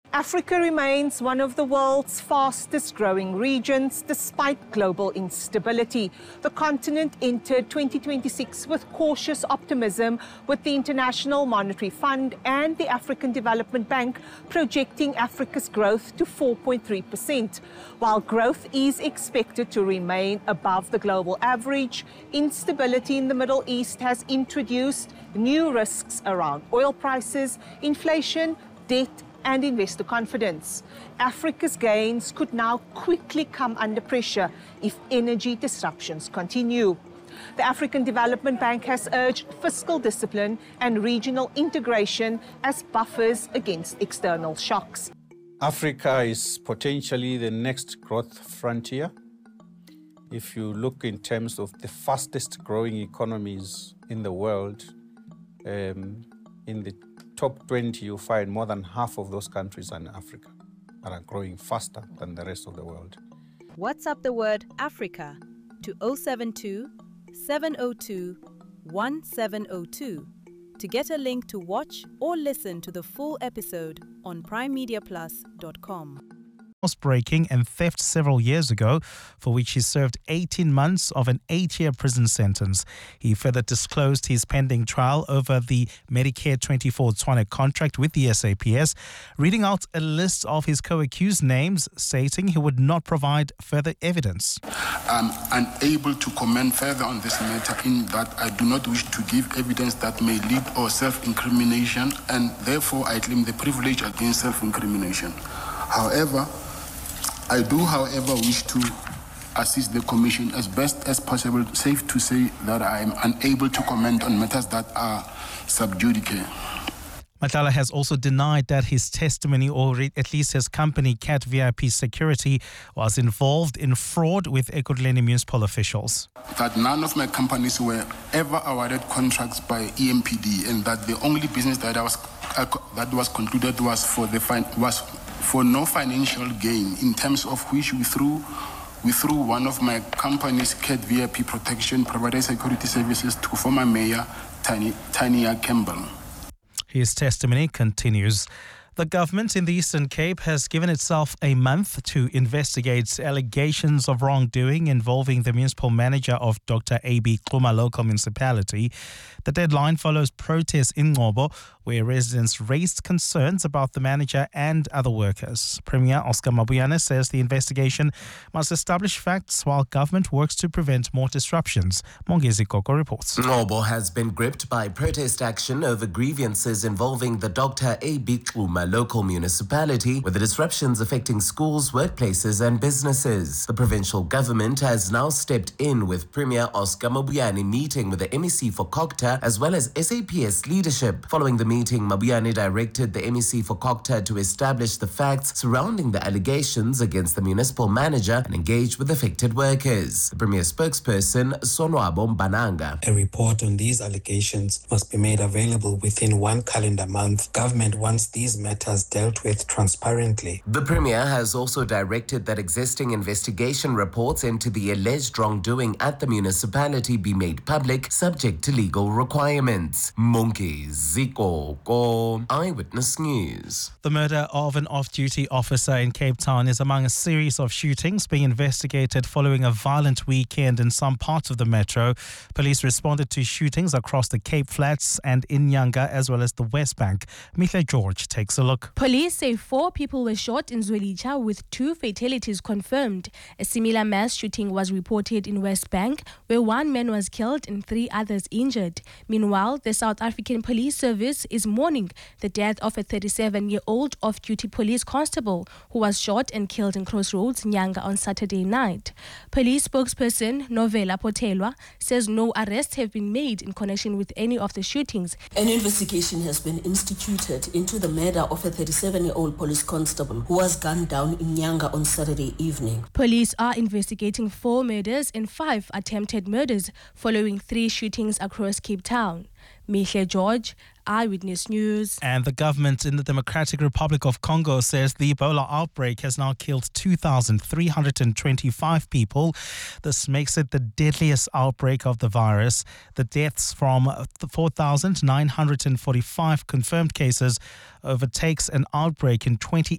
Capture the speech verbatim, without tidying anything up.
Africa remains one of the world's fastest growing regions despite global instability. The continent entered twenty twenty-six with cautious optimism, with the International Monetary Fund and the African Development Bank projecting Africa's growth to four point three percent. While growth is expected to remain above the global average, instability in the Middle East has introduced new risks around oil prices, inflation, debt, and investor confidence. Africa's gains could now quickly come under pressure if energy disruptions continue. The African Development Bank has urged fiscal discipline and regional integration as buffers against external shocks. Africa is potentially the next growth frontier. If you look in terms of the fastest growing economies in the world, um, in the top twenty, you find more than half of those countries are in Africa and are growing faster than the rest of the world. WhatsApp the word Africa to zero seven two, seven zero two, one seven zero two to get a link to watch or listen to the full episode on prime media plus dot com. Housebreaking and theft several years ago, for which he served eighteen months of an eight-year prison sentence. He further disclosed his pending trial over the Medicare twenty-four Tshwane contract with the S A P S, reading out a list of his co-accused names, stating he would not provide further evidence. I'm unable to comment further on this matter in that I do not wish to give evidence that may lead or self-incrimination, and therefore I claim the privilege against self-incrimination. However, I do, however, wish to assist the Commission as best as possible. Safe to say that I am unable to comment on matters that are sub judice. Matala has also denied that his testimony, or at least his company, Cat V I P Security, was involved in fraud with Ekurhuleni municipal officials. That none of my companies were ever awarded contracts by E M P D, and that the only business that I was uh, that was concluded was for the fin- was. for no financial gain, in terms of which we threw, we threw one of my company's Cat V I P Protection provided security services to former Mayor Tanya, Tanya Campbell. His testimony continues. The government in the Eastern Cape has given itself a month to investigate allegations of wrongdoing involving the municipal manager of Doctor A B Xuma local municipality. The deadline follows protests in Ngobo, where residents raised concerns about the manager and other workers. Premier Oscar Mabuyane says the investigation must establish facts while government works to prevent more disruptions. Mongezi Koko reports. Ngobo has been gripped by protest action over grievances involving the Doctor A B Xuma local municipality, with the disruptions affecting schools, workplaces and businesses. The provincial government has now stepped in, with Premier Oscar Mabuyane meeting with the M E C for COGTA as well as S A P S leadership. Following the meeting, Mabuyane directed the M E C for COGTA to establish the facts surrounding the allegations against the municipal manager and engage with affected workers. The Premier spokesperson, Sonwabo Mbananga. A report on these allegations must be made available within one calendar month. Government wants these matters dealt with transparently. The Premier has also directed that existing investigation reports into the alleged wrongdoing at the municipality be made public, subject to legal requirements. Monkey Ziko Ko, Eyewitness News. The murder of an off-duty officer in Cape Town is among a series of shootings being investigated following a violent weekend in some parts of the metro. Police responded to shootings across the Cape Flats and in Nyanga as well as the West Bank. Mitha George takes a look. Police say four people were shot in Zwelitsha, with two fatalities confirmed. A similar mass shooting was reported in West Bank, where one man was killed and three others injured. Meanwhile, the South African Police Service is mourning the death of a thirty-seven-year-old off-duty police constable who was shot and killed in Crossroads, Nyanga, on Saturday night. Police spokesperson Novela Potelwa says no arrests have been made in connection with any of the shootings. An investigation has been instituted into the murder of a thirty-seven-year-old police constable who was gunned down in Nyanga on Saturday evening. Police are investigating four murders and five attempted murders following three shootings across Cape Town. Mitha George, Eyewitness News. And the government in the Democratic Republic of Congo says the Ebola outbreak has now killed two thousand three hundred twenty-five people. This makes it the deadliest outbreak of the virus. The deaths from four thousand nine hundred forty-five confirmed cases overtakes an outbreak in twenty